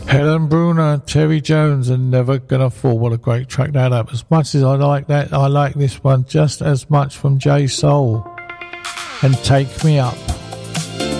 Helen Bruner, Terry Jones, and Never Gonna Fall. What a great track that up. As much as I like that, I like this one just as much from J Soul and Take Me Up.